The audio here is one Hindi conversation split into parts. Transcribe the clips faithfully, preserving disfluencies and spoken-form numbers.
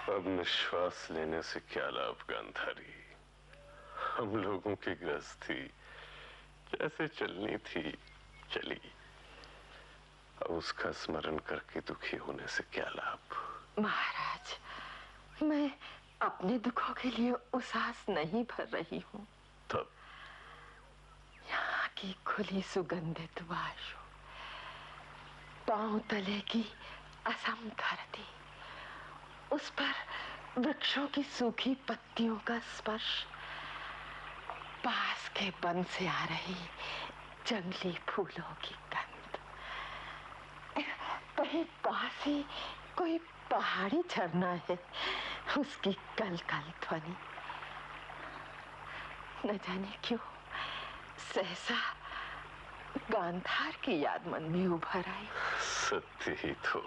अब निश्वास लेने से क्या लाभ गांधारी। हम लोगों की गृहस्थी जैसे चलनी थी चली, अब उसका स्मरण करके दुखी होने से क्या लाभ। महाराज, मैं अपने दुखों के लिए उसास नहीं भर रही हूँ। तब यहाँ की खुली सुगंधित वायु, पांव तले की असम धरती, उस पर वृक्षों की सूखी पत्तियों का स्पर्श, पास के वन से आ रही जंगली फूलों की गंध, कहीं पास ही कोई पहाड़ी झरना है, उसकी कल कल ध्वनि, न जाने क्यों सहसा गांधार की याद मन में उभर आई। सत्य ही तो,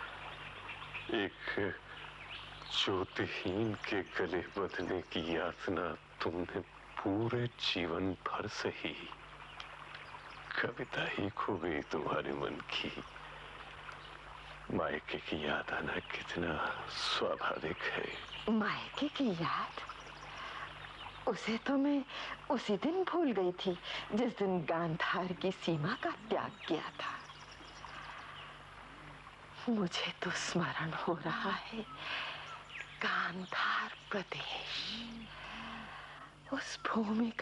एक ज्योतिहीन के गले बंधने की यातना तुमने पूरे जीवन भर सही। कविता ही खो गई तुम्हारे मन की। मायके की याद आना कितना स्वाभाविक है। मायके की याद? उसे तो मैं उसी दिन भूल गई थी जिस दिन गांधार की सीमा का त्याग किया था। मुझे तो स्मरण हो रहा है गांधार प्रदेश, उस भूमि का